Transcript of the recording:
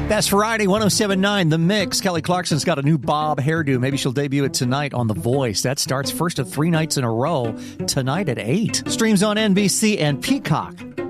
That's Friday, 107.9 The Mix. Kelly Clarkson's got a new bob hairdo. Maybe she'll debut it tonight on The Voice. That starts first of 3 nights in a row, tonight at 8. Streams on NBC and Peacock.